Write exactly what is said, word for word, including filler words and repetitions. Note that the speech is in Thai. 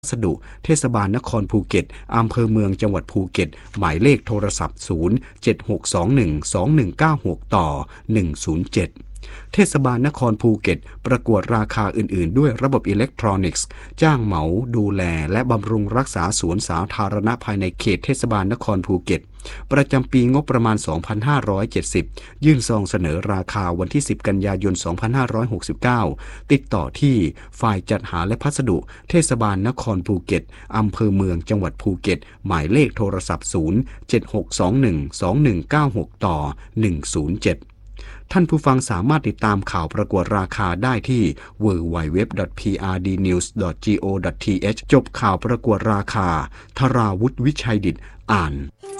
สดุเทศบาลนครภูเก็ตอำเภอเมืองจังหวัดภูเก็ตหมายเลขโทรศัพท์ศูนย์ เจ็ด หก สอง หนึ่ง สอง หนึ่ง เก้า หก ต่อ หนึ่ง ศูนย์ เจ็ดเทศบาลนครภูเก็ตประกวดราคาอื่นๆด้วยระบบอิเล็กทรอนิกส์จ้างเหมาดูแลและบำรุงรักษาสวนสาธารณะภายในเขตเทศบาลนครภูเก็ตประจำปีงบประมาณ สองพันห้าร้อยเจ็ดสิบ ยื่นซองเสนอราคาวันที่ สิบ กันยายน สองพันห้าร้อยหกสิบเก้า ติดต่อที่ฝ่ายจัดหาและพัสดุเทศบาลนครภูเก็ตอำเภอเมืองจังหวัดภูเก็ตหมายเลขโทรศัพท์ ศูนย์ เจ็ด หก สอง หนึ่ง สอง หนึ่ง เก้า หก ต่อ หนึ่ง ศูนย์ เจ็ดท่านผู้ฟังสามารถติดตามข่าวประกวดราคาได้ที่ ดับเบิลยู ดับเบิลยู ดับเบิลยู ดอท พี อาร์ ดี นิวส์ ดอท จี โอ ดอท ที เอช จบข่าวประกวดราคาธราวุฒิวิชัยดิษฐ์อ่าน